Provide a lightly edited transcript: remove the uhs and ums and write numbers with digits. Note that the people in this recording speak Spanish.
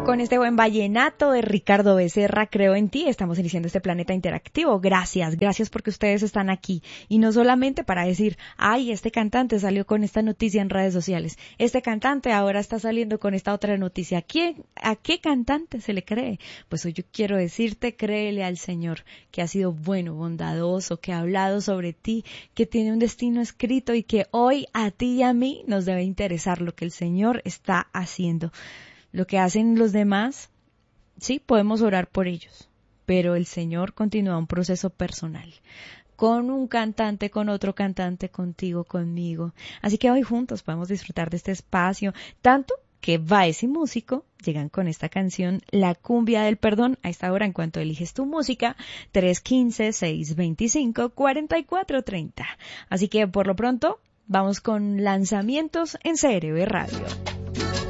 Con este buen vallenato de Ricardo Becerra, Creo en ti, estamos iniciando este planeta interactivo. Gracias porque ustedes están aquí. Y no solamente para decir, ay, este cantante salió con esta noticia en redes sociales. Este cantante ahora está saliendo con esta otra noticia. ¿A qué cantante se le cree? Pues hoy yo quiero decirte, créele al Señor, que ha sido bueno, bondadoso, que ha hablado sobre ti, que tiene un destino escrito y que hoy a ti y a mí nos debe interesar lo que el Señor está haciendo. Lo que hacen los demás, sí, podemos orar por ellos, pero el Señor continúa un proceso personal, con un cantante, con otro cantante, contigo, conmigo. Así que hoy juntos podemos disfrutar de este espacio, tanto que Baez y Músico llegan con esta canción, La Cumbia del Perdón, a esta hora en cuanto eliges tu música, 315-625-4430. Así que por lo pronto, vamos con lanzamientos en CRB Radio.